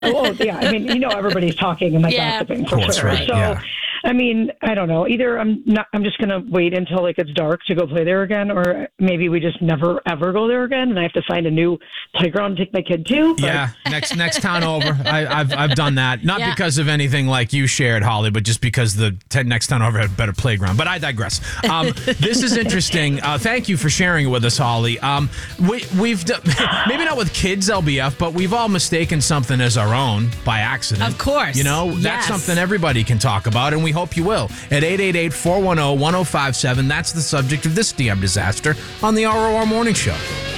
Oh, yeah. I mean, everybody's talking and gossiping for course, sure. right, So, yeah. I mean, I don't know. Either I'm just going to wait until it's dark to go play there again, or maybe we just never ever go there again, and I have to find a new playground to take my kid to. But... Yeah, next town over. I've done that, not because of anything like you shared, Holly, but just because the next town over had a better playground. But I digress. This is interesting. Thank you for sharing it with us, Holly. We've maybe not with kids LBF, but we've all mistaken something as our own by accident. Of course. That's something everybody can talk about, and we hope you will. At 888-410-1057, that's the subject of this DM disaster on the ROR Morning Show.